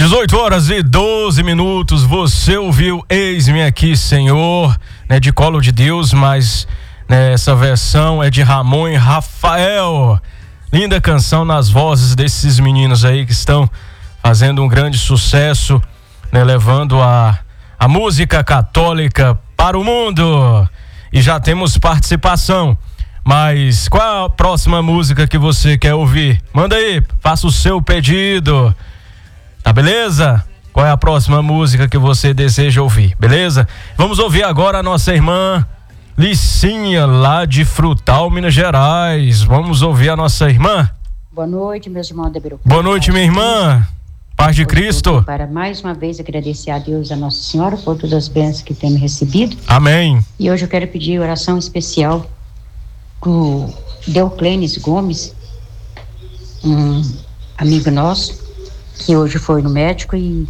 18h12, você ouviu Eis-me Aqui, Senhor, né, de Colo de Deus, mas né, essa versão é de Ramon e Rafael. Linda canção nas vozes desses meninos aí que estão fazendo um grande sucesso, né, levando a música católica para o mundo. E já temos participação. Mas qual a próxima música que você quer ouvir? Manda aí, faça o seu pedido. Tá beleza? Qual é a próxima música que você deseja ouvir? Beleza? Vamos ouvir agora a nossa irmã Licinha, lá de Frutal, Minas Gerais. Vamos ouvir a nossa irmã. Boa noite, meus irmãos da Birucá. Boa noite, minha irmã. Paz de Cristo. Para mais uma vez agradecer a Deus, a Nossa Senhora, por todas as bênçãos que temos recebido. Amém. E hoje eu quero pedir oração especial pro Deuclênis Gomes, um amigo nosso, que hoje foi no médico e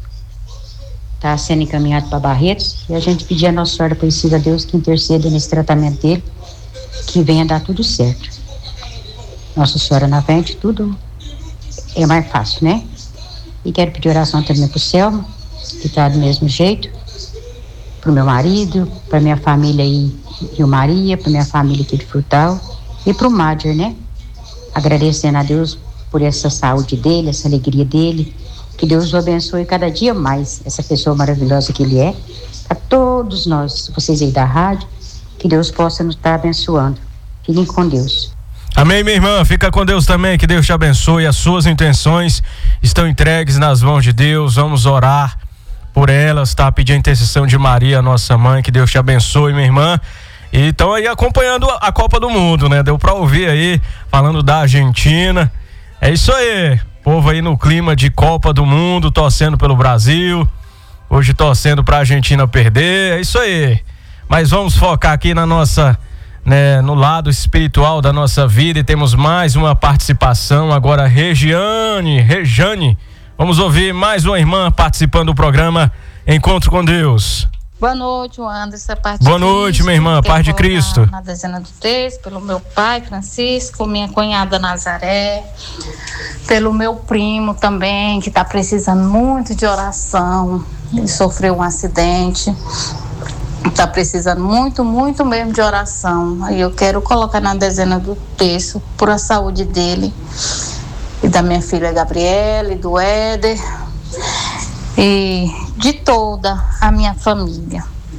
está sendo encaminhado para Barretos. E a gente pedir a Nossa Senhora Aparecida, a Deus, que interceda nesse tratamento dele, que venha dar tudo certo. Nossa Senhora na frente, tudo é mais fácil, né? E quero pedir oração também pro Selma, que está do mesmo jeito, pro meu marido, pra minha família aí, Rio Maria, pra minha família aqui de Frutal, e pro Madger, né? Agradecendo a Deus por essa saúde dele, essa alegria dele, que Deus o abençoe cada dia mais, essa pessoa maravilhosa que ele é, a todos nós, vocês aí da rádio, que Deus possa nos estar abençoando. Fiquem com Deus. Amém, minha irmã, fica com Deus também, que Deus te abençoe, as suas intenções estão entregues nas mãos de Deus, vamos orar por elas, tá? Pedir a intercessão de Maria, nossa mãe, que Deus te abençoe, minha irmã. E estão aí acompanhando a Copa do Mundo, né? Deu pra ouvir aí, falando da Argentina. É isso aí, povo aí no clima de Copa do Mundo, torcendo pelo Brasil, hoje torcendo pra Argentina perder, é isso aí. Mas vamos focar aqui na nossa, né, no lado espiritual da nossa vida, e temos mais uma participação agora. Rejane, vamos ouvir mais uma irmã participando do programa Encontro com Deus. Boa noite, Anderson. Boa noite, minha irmã, paz de Cristo. Na dezena do texto, pelo meu pai Francisco, minha cunhada Nazaré, pelo meu primo também, que está precisando muito de oração. Ele sofreu um acidente, está precisando muito mesmo de oração. Aí eu quero colocar na dezena do texto por a saúde dele e da minha filha Gabriela e do Éder e de toda a minha família.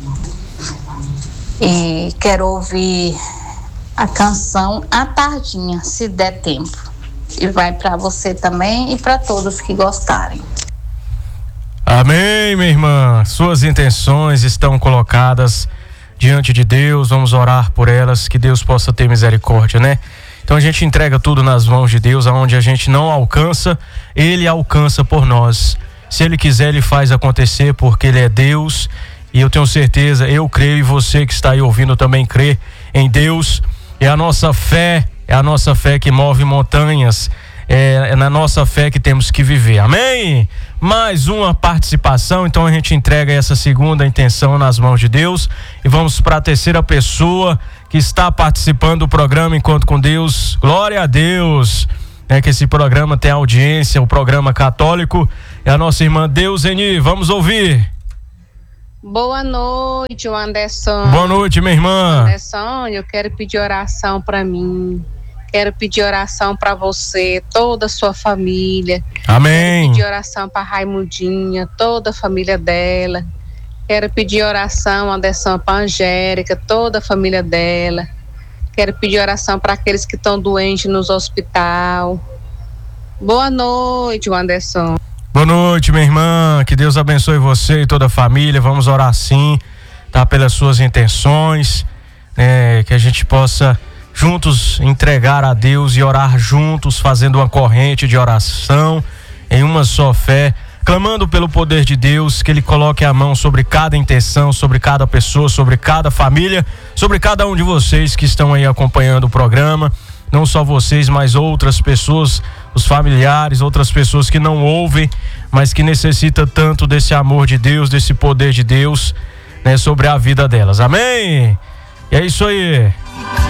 E quero ouvir a canção A Tardinha, se der tempo. E vai para você também e para todos que gostarem. Amém, minha irmã. Suas intenções estão colocadas diante de Deus. Vamos orar por elas, que Deus possa ter misericórdia, né? Então a gente entrega tudo nas mãos de Deus, aonde a gente não alcança, Ele alcança por nós. Se Ele quiser, Ele faz acontecer, porque Ele é Deus. E eu tenho certeza, eu creio, e você que está aí ouvindo também crê em Deus. É a nossa fé que move montanhas. É na nossa fé que temos que viver. Amém? Mais uma participação, então a gente entrega essa segunda intenção nas mãos de Deus e vamos para a terceira pessoa que está participando do programa Encontro com Deus. Glória a Deus, né, que esse programa tem audiência, o programa católico. É a nossa irmã Deuseni, vamos ouvir. Boa noite, Anderson. Boa noite, minha irmã. Anderson, eu quero pedir oração para mim. Quero pedir oração para você, toda a sua família. Amém. Quero pedir oração para Raimundinha, toda a família dela. Quero pedir oração, Anderson, para Angélica, toda a família dela. Quero pedir oração para aqueles que estão doentes nos hospitais. Boa noite, Anderson. Boa noite, minha irmã. Que Deus abençoe você e toda a família. Vamos orar sim, tá? Pelas suas intenções, que a gente possa juntos entregar a Deus e orar juntos, fazendo uma corrente de oração em uma só fé, clamando pelo poder de Deus, que Ele coloque a mão sobre cada intenção, sobre cada pessoa, sobre cada família, sobre cada um de vocês que estão aí acompanhando o programa. Não só vocês, mas outras pessoas, os familiares, outras pessoas que não ouvem, mas que necessitam tanto desse amor de Deus, desse poder de Deus, né, sobre a vida delas. Amém? E é isso aí.